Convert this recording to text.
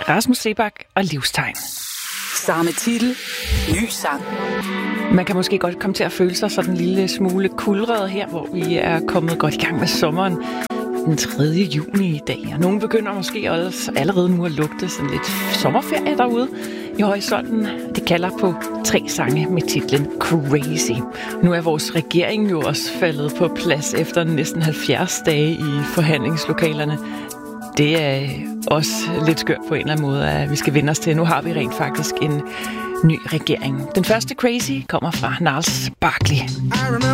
Rasmus Seebach og Livstegn. Samme titel, ny sang. Man kan måske godt komme til at føle sig sådan en lille smule kuldret her, hvor vi er kommet godt i gang med sommeren den 3. juni i dag. Og nogen begynder måske også allerede nu at lugte sådan lidt sommerferie derude i horisonten. Det kalder på 3 sange med titlen Crazy. Nu er vores regering jo også faldet på plads efter næsten 70 dage i forhandlingslokalerne. Det er også lidt skørt på en eller anden måde, at vi skal vende os til. Nu har vi rent faktisk en ny regering. Den første Crazy kommer fra Gnarls Barkley.